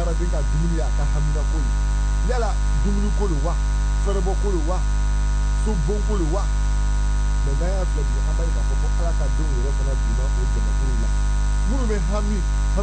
adamaden ka dumuni a ka hamina ko ye yala dumuni ko lo wa fɛrɛbɔ ko lo wa so bon ko lo wa mais n'an y'a filɛ bi an b'a ye k'a fɔ ko ala ka denw yɛrɛ fana donna o jamakulu la minnu bɛ hami